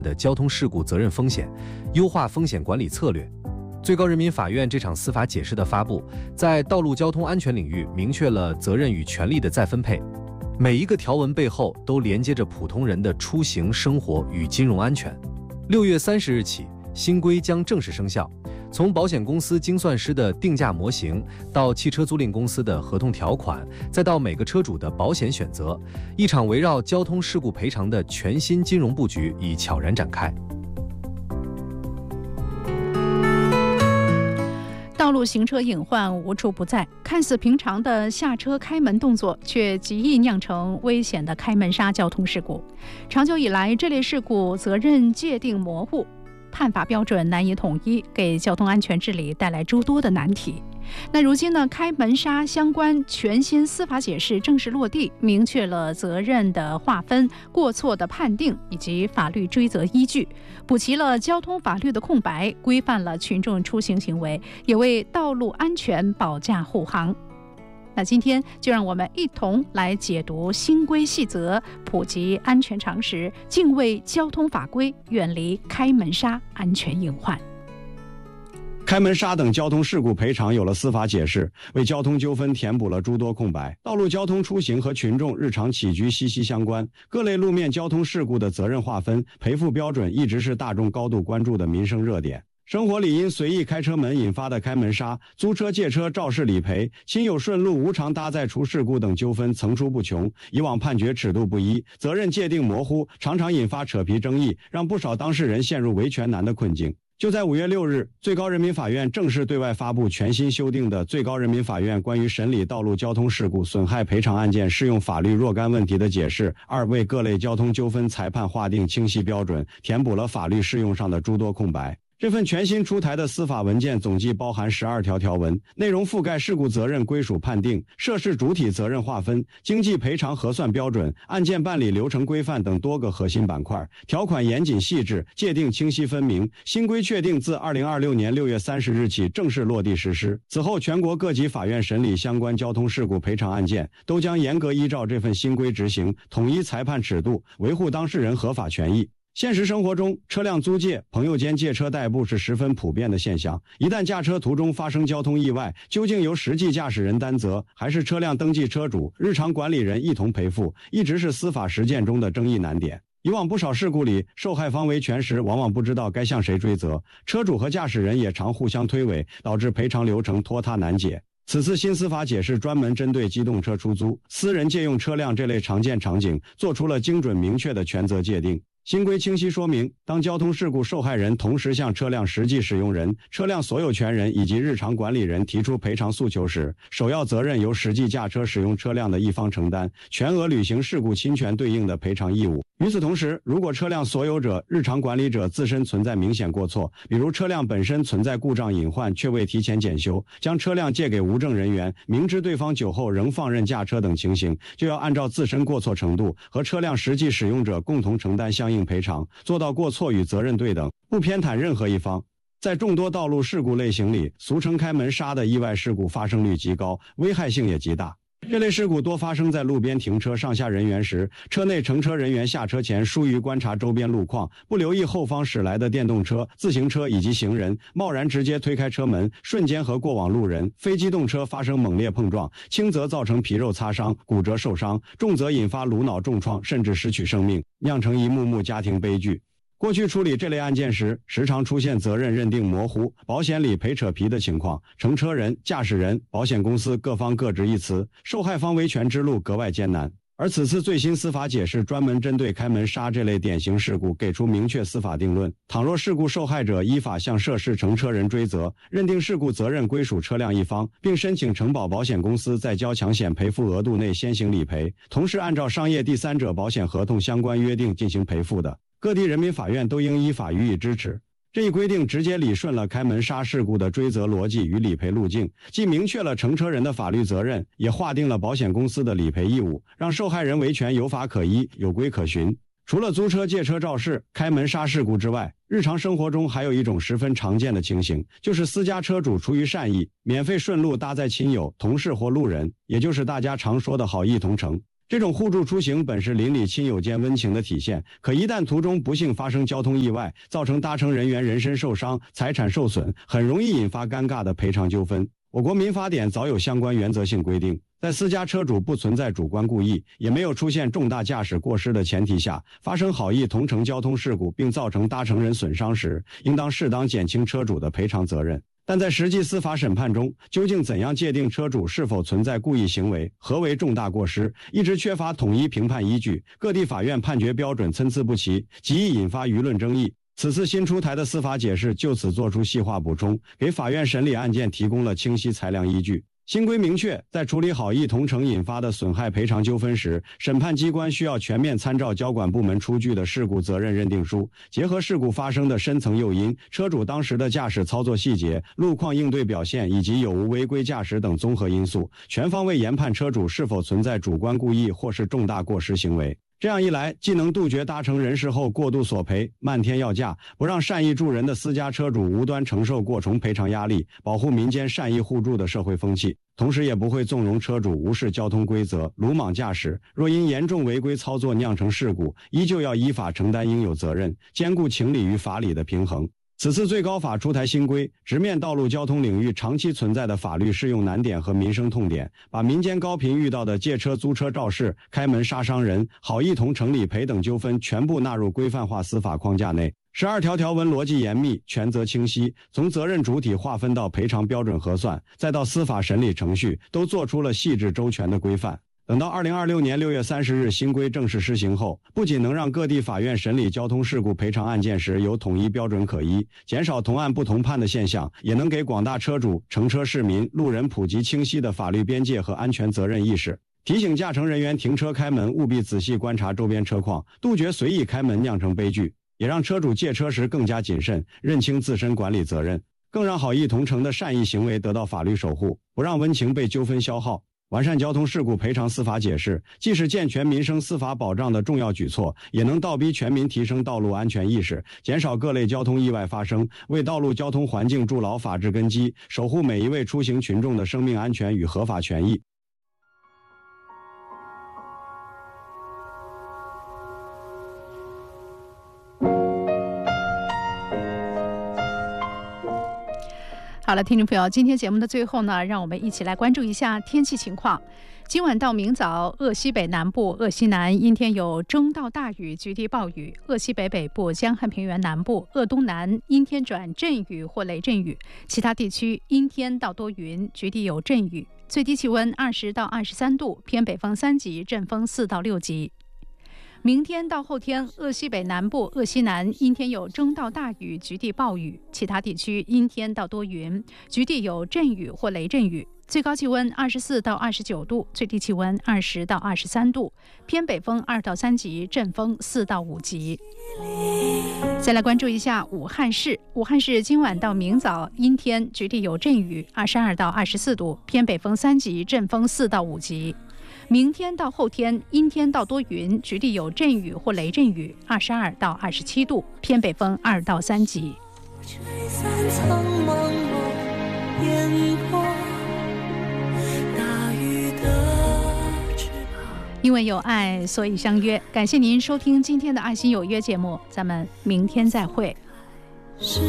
的交通事故责任风险，优化风险管理策略。最高人民法院这场司法解释的发布，在道路交通安全领域明确了责任与权利的再分配。每一个条文背后都连接着普通人的出行、生活与金融安全。6月30日起，新规将正式生效。从保险公司精算师的定价模型，到汽车租赁公司的合同条款，再到每个车主的保险选择，一场围绕交通事故赔偿的全新金融布局已悄然展开。 道路行车隐患无处不在，看似平常的下车开门动作，却极易酿成危险的开门刹交通事故。长久以来，这类事故责任界定模糊，判罚标准难以统一，给交通安全治理带来诸多的难题。那如今呢，开门刹相关全新司法解释正式落地，明确了责任的划分、过错的判定以及法律追责依据，补齐了交通法律的空白，规范了群众出行行为，也为道路安全保驾护航。那今天就让我们一同来解读新规细则，普及安全常识，敬畏交通法规，远离开门刹安全隐患。 开门刹等交通事故赔偿有了司法解释，为交通纠纷填补了诸多空白。道路交通出行和群众日常起居息息相关，各类路面交通事故的责任划分、赔付标准一直是大众高度关注的民生热点。生活里因随意开车门引发的开门刹、租车借车肇事理赔、亲友顺路无偿搭载出事故等纠纷层出不穷，以往判决尺度不一，责任界定模糊，常常引发扯皮争议，让不少当事人陷入维权难的困境。就在5月6日，最高人民法院正式对外发布全新修订的《最高人民法院关于审理道路交通事故损害赔偿案件适用法律若干问题的解释2》，为各类交通纠纷裁判划定清晰标准，填补了法律适用上的诸多空白。这份全新出台的司法文件总计包含12条条文，内容覆盖事故责任归属判定、涉事主体责任划分、经济赔偿核算标准、案件办理流程规范等多个核心板块，条款严谨细致，界定清晰分明。新规确定自2026年6月30日起正式落地实施。此后，全国各级法院审理相关交通事故赔偿案件，都将严格依照这份新规执行，统一裁判尺度，维护当事人合法权益。现实生活中，车辆租借、朋友间借车代步是十分普遍的现象。一旦驾车途中发生交通意外，究竟由实际驾驶人担责，还是车辆登记车主、日常管理人一同赔付，一直是司法实践中的争议难点。以往不少事故里，受害方维权时往往不知道该向谁追责，车主和驾驶人也常互相推诿，导致赔偿流程拖沓难解。此次新司法解释专门针对机动车出租、私人借用车辆这类常见场景，做出了精准明确的权责界定。新规清晰说明，当交通事故受害人同时向车辆实际使用人、车辆所有权人以及日常管理人提出赔偿诉求时，首要责任由实际驾车使用车辆的一方承担，全额履行事故侵权对应的赔偿义务。与此同时，如果车辆所有者、日常管理者自身存在明显过错，比如车辆本身存在故障隐患却未提前检修，将车辆借给无证人员，明知对方酒后仍放任驾车等情形，就要按照自身过错程度和车辆实际使用者共同承担相应赔偿，做到过错与责任对等，不偏袒任何一方。在众多道路事故类型里，俗称开门刹的意外事故发生率极高，危害性也极大。这类事故多发生在路边停车上下人员时，车内乘车人员下车前疏于观察周边路况，不留意后方驶来的电动车、自行车以及行人，贸然直接推开车门，瞬间和过往路人、非机动车发生猛烈碰撞，轻则造成皮肉擦伤、骨折受伤，重则引发颅脑重创，甚至失去生命，酿成一幕幕家庭悲剧。过去处理这类案件时，时常出现责任认定模糊、保险理赔扯皮的情况，乘车人、驾驶人、保险公司各方各执一词，受害方维权之路格外艰难。而此次最新司法解释专门针对开门刹这类典型事故给出明确司法定论，倘若事故受害者依法向涉事乘车人追责，认定事故责任归属车辆一方，并申请承保保险公司在交强险赔付额度内先行理赔，同时按照商业第三者保险合同相关约定进行赔付的，各地人民法院都应依法予以支持。这一规定直接理顺了开门刹事故的追责逻辑与理赔路径，既明确了乘车人的法律责任，也划定了保险公司的理赔义务，让受害人维权有法可依、有规可循。除了租车借车肇事、开门刹事故之外，日常生活中还有一种十分常见的情形，就是私家车主出于善意，免费顺路搭载亲友、同事或路人，也就是大家常说的好意同乘。 这种互助出行本是邻里亲友间温情的体现，可一旦途中不幸发生交通意外，造成搭乘人员人身受伤、财产受损，很容易引发尴尬的赔偿纠纷。我国民法典早有相关原则性规定，在私家车主不存在主观故意，也没有出现重大驾驶过失的前提下，发生好意同乘交通事故并造成搭乘人损伤时，应当适当减轻车主的赔偿责任。但在实际司法审判中，究竟怎样界定车主是否存在故意行为，何为重大过失，一直缺乏统一评判依据，各地法院判决标准参差不齐，极易引发舆论争议。此次新出台的司法解释就此作出细化补充，给法院审理案件提供了清晰裁量依据。新规明确，在处理好意同乘引发的损害赔偿纠纷时，审判机关需要全面参照交管部门出具的事故责任认定书，结合事故发生的深层诱因、车主当时的驾驶操作细节、路况应对表现以及有无违规驾驶等综合因素，全方位研判车主是否存在主观故意或是重大过失行为。这样一来，既能杜绝搭乘人事后过度索赔、漫天要价，不让善意助人的私家车主无端承受过重赔偿压力，保护民间善意互助的社会风气，同时也不会纵容车主无视交通规则、鲁莽驾驶。若因严重违规操作酿成事故，依旧要依法承担应有责任，兼顾情理与法理的平衡。此次最高法出台新规，直面道路交通领域长期存在的法律适用难点和民生痛点，把民间高频遇到的借车租车肇事、开门杀伤人、好意同乘理赔等纠纷全部纳入规范化司法框架内。12条条文逻辑严密，权责清晰，从责任主体划分到赔偿标准核算，再到司法审理程序，都做出了细致周全的规范。等到2026年6月30日新规正式施行后，不仅能让各地法院审理交通事故赔偿案件时有统一标准可依，减少同案不同判的现象，也能给广大车主、乘车市民、路人普及清晰的法律边界和安全责任意识，提醒驾乘人员停车开门务必仔细观察周边车况，杜绝随意开门酿成悲剧，也让车主借车时更加谨慎，认清自身管理责任，更让好意同乘的善意行为得到法律守护，不让温情被纠纷消耗。完善交通事故赔偿司法解释，既是健全民生司法保障的重要举措，也能倒逼全民提升道路安全意识，减少各类交通意外发生，为道路交通环境筑牢法治根基，守护每一位出行群众的生命安全与合法权益。 好了，听众朋友，今天节目的最后呢，让我们一起来关注一下天气情况。今晚到明早，鄂西北南部、鄂西南阴天有中到大雨，局地暴雨；鄂西北北部、江汉平原南部、鄂东南阴天转阵雨或雷阵雨，其他地区阴天到多云，局地有阵雨。最低气温20到23度，偏北风3级，阵风4到6级。明天到后天，鄂西北南部、鄂西南阴天有中到大雨，局地暴雨；其他地区阴天到多云，局地有阵雨或雷阵雨。最高气温24到29度，最低气温20到23度，偏北风2到3级，阵风4到5级。再来关注一下武汉市，武汉市今晚到明早阴天，局地有阵雨，22到24度，偏北风3级，阵风4到5级。明天到后天阴天到多云，局地有阵雨或雷阵雨，22到27度，偏北风2到3级。因为有爱，所以相约。感谢您收听今天的《爱心有约》节目，咱们明天再会。